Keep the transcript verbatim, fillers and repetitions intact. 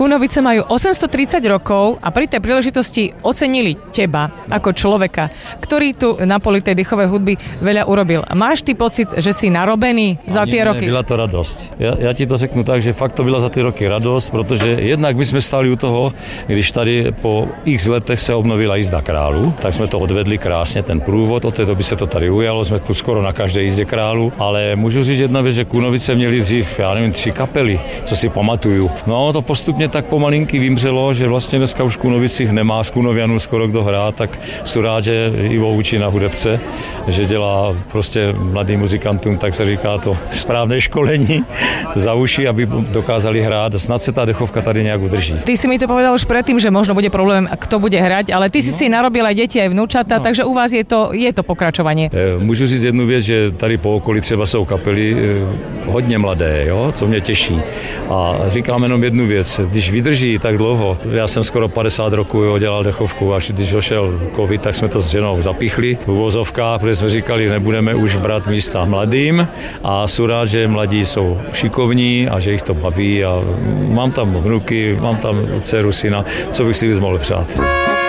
Kunovice majú osemstotridsať rokov a pri tej príležitosti ocenili teba ako človeka, ktorý tu na poli tej dýchovej hudby veľa urobil. Máš ty pocit, že si narobený za tie roky? Byla to radosť. Ja, ja ti to řeknu tak, že fakt to byla za ty roky radosť, protože jednak my jsme stáli u toho, když tady po x letech se obnovila jízda králu, tak jsme to odvedli krásně, ten průvod, od té doby se to tady ujalo, jsme tu skoro na každé jízdě králu, ale můžu říct jedna věc, že Kunovice měli dřív, já nevím, tři kapely, co si pamatuju. No to postupně tak pomalinky vymřelo, že vlastně dneska už v Kunovicích nemá z Kunovianů skoro kdo hrá, tak jsou rád, že Ivo učí na hudebce, že dělá prostě mladým muzikantům, tak se říká to správné školení za uši, aby dokázali hrát. Snad se ta dechovka tady nějak udrží. Ty si mi to povedal už predtým, že možno bude problém, kto bude hrať, ale ty si no. si narobil aj deti, aj vnúčata, no. takže u vás je to, je to pokračovanie. Můžu říct jednu věc, že tady po okolí třeba jsou kapely hodně mladé, jo, co mě těší. A říkám jenom jednu věc, když vydrží tak dlouho, já jsem skoro padesát roků jo, dělal dechovku, až když došel covid, tak jsme to s ženou zapichli v uvozovkách, protože jsme říkali, nebudeme už brát místa mladým a jsou rád, že mladí jsou šikovní a že jich to baví a mám tam vnuky, mám tam dceru, syna, co bych si mohl přát.